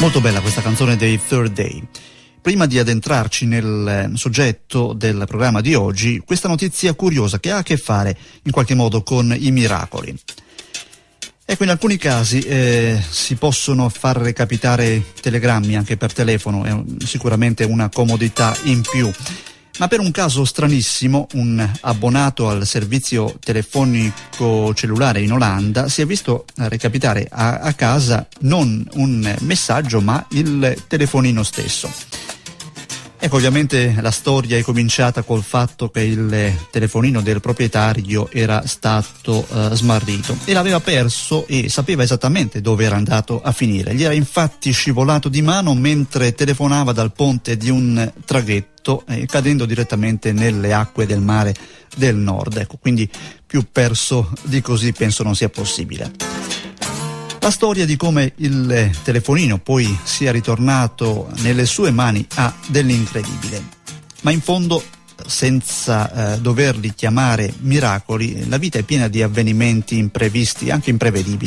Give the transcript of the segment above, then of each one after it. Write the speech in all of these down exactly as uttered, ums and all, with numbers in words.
Molto bella questa canzone dei Third Day. Prima di addentrarci nel soggetto del programma di oggi, questa notizia curiosa che ha a che fare in qualche modo con i miracoli. Ecco, in alcuni casi eh, si possono far recapitare telegrammi anche per telefono, è sicuramente una comodità in più. Ma per un caso stranissimo, un abbonato al servizio telefonico cellulare in Olanda si è visto recapitare a, a casa non un messaggio ma il telefonino stesso. Ecco, ovviamente la storia è cominciata col fatto che il telefonino del proprietario era stato uh, smarrito e l'aveva perso e sapeva esattamente dove era andato a finire. Gli era infatti scivolato di mano mentre telefonava dal ponte di un traghetto, eh, cadendo direttamente nelle acque del mare del nord. Ecco, quindi più perso di così penso non sia possibile. La storia di come il telefonino poi sia ritornato nelle sue mani ha dell'incredibile, ma in fondo, senza eh, doverli chiamare miracoli, la vita è piena di avvenimenti imprevisti, anche imprevedibili.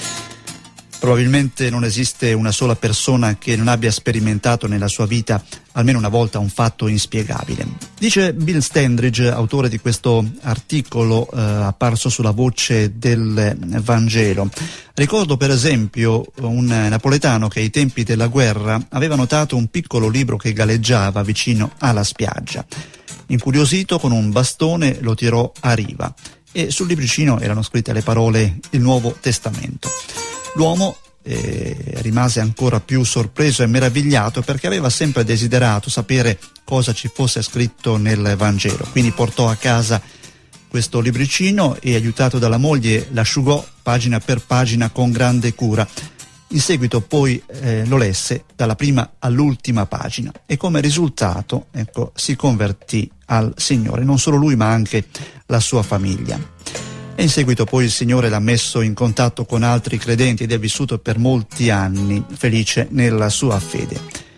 Probabilmente non esiste una sola persona che non abbia sperimentato nella sua vita almeno una volta un fatto inspiegabile. Dice Bill Standridge, autore di questo articolo eh, apparso sulla Voce del Vangelo. Ricordo per esempio un napoletano che ai tempi della guerra aveva notato un piccolo libro che galleggiava vicino alla spiaggia. Incuriosito, con un bastone lo tirò a riva e sul libricino erano scritte le parole Il Nuovo Testamento. L'uomo eh, rimase ancora più sorpreso e meravigliato perché aveva sempre desiderato sapere cosa ci fosse scritto nel Vangelo. Quindi portò a casa questo libricino e, aiutato dalla moglie, l'asciugò pagina per pagina con grande cura. In seguito poi eh, lo lesse dalla prima all'ultima pagina e come risultato, ecco, si convertì al Signore, non solo lui ma anche la sua famiglia. E in seguito poi il Signore l'ha messo in contatto con altri credenti ed è vissuto per molti anni felice nella sua fede.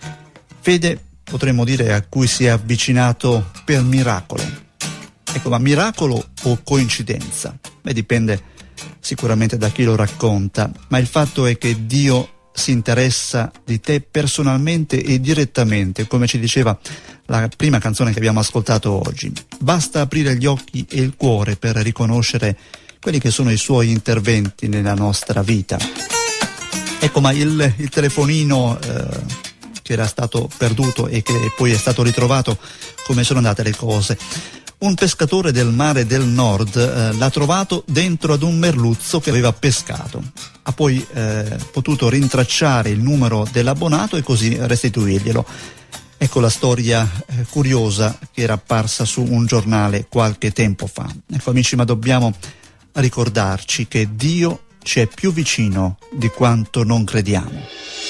Fede, potremmo dire, a cui si è avvicinato per miracolo. Ecco, ma miracolo o coincidenza? Beh, dipende sicuramente da chi lo racconta, ma il fatto è che Dio si interessa di te personalmente e direttamente, come ci diceva la prima canzone che abbiamo ascoltato oggi. Basta aprire gli occhi e il cuore per riconoscere quelli che sono i suoi interventi nella nostra vita. Ecco, ma il, il telefonino eh, che era stato perduto e che poi è stato ritrovato, come sono andate le cose? Un pescatore del mare del nord eh, l'ha trovato dentro ad un merluzzo che aveva pescato. Ha poi eh, potuto rintracciare il numero dell'abbonato e così restituirglielo. Ecco la storia eh, curiosa che era apparsa su un giornale qualche tempo fa. Ecco, amici, ma dobbiamo ricordarci che Dio ci è più vicino di quanto non crediamo.